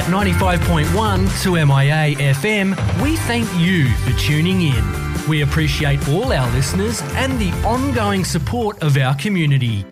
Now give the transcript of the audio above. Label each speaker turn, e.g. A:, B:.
A: at 95.1 2MIA FM, we thank you for tuning in. We appreciate all our listeners and the ongoing support of our community.